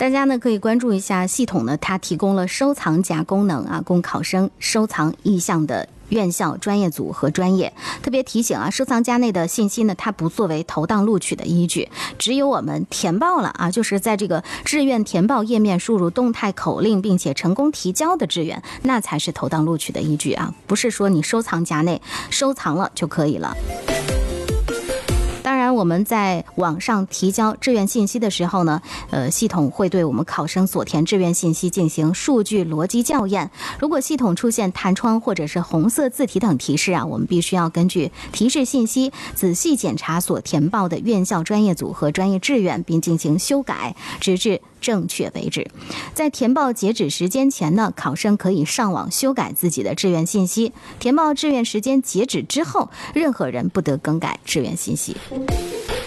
大家呢可以关注一下系统呢，它提供了收藏夹功能啊，供考生收藏意向的院校、专业组和专业。特别提醒啊，收藏夹内的信息呢，它不作为投档录取的依据，只有我们填报了啊，就是在这个志愿填报页面输入动态口令，并且成功提交的志愿，那才是投档录取的依据啊，不是说你收藏夹内收藏了就可以了。当然，我们在网上提交志愿信息的时候呢，系统会对我们考生所填志愿信息进行数据逻辑校验。如果系统出现弹窗或者是红色字体等提示啊，我们必须要根据提示信息仔细检查所填报的院校、专业组和专业志愿，并进行修改，直至正确为止。在填报截止时间前呢，考生可以上网修改自己的志愿信息。填报志愿时间截止之后，任何人不得更改志愿信息。